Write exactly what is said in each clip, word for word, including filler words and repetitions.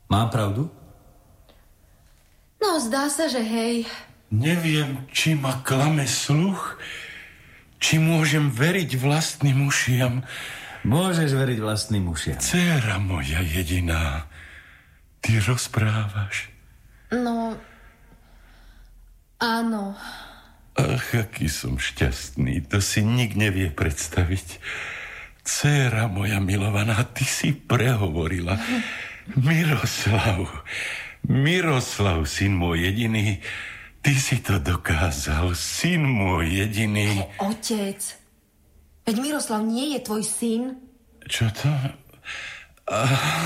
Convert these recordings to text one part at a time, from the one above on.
Mám pravdu? No, zdá sa, že hej. Neviem, či ma klame sluch, či môžem veriť vlastným ušiam. Môžeš veriť vlastným ušiam. Dcéra moja jediná, ty rozprávaš. No, áno. Ach, aký som šťastný, to si nik nevie predstaviť. Dcéra moja milovaná, ty si prehovorila. Miroslav, Miroslav, syn môj jediný, ty si to dokázal, syn môj jediný. Otec, veď Miroslav nie je tvoj syn. Čo to? A,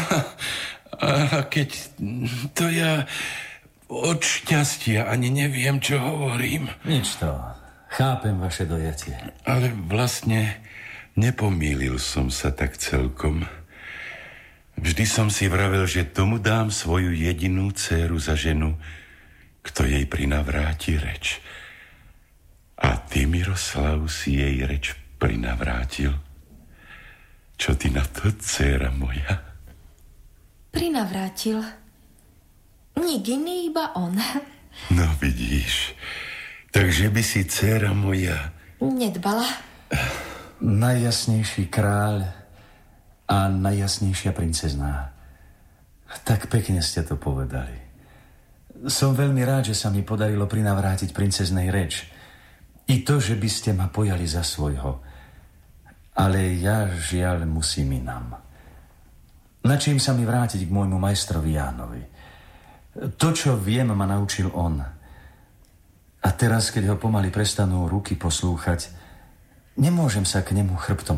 a keď to ja od šťastia ani neviem, čo hovorím. Nič to, chápem vaše dojatie. Ale vlastne nepomýlil som sa tak celkom. Vždy som si vravel, že tomu dám svoju jedinú dcéru za ženu, kto jej prinavráti reč. A ty, Miroslav, si jej reč prinavrátil. Čo ty na to, dcéra moja? Prinavrátil. Nik iný, iba on. No vidíš, takže by si, dcéra moja... Nedbala. Najjasnejší kráľ a najjasnejšia princezná. Tak pekne ste to povedali. Som veľmi rád, že sa mi podarilo prinavrátiť princeznej reč. I to, že by ste ma pojali za svojho. Ale ja žiaľ musím inám. Načím sa mi vrátiť k môjmu majstrovi Jánovi. To, čo viem, ma naučil on. A teraz, keď ho pomaly prestanú ruky poslúchať, nemôžem sa k nemu chrbtom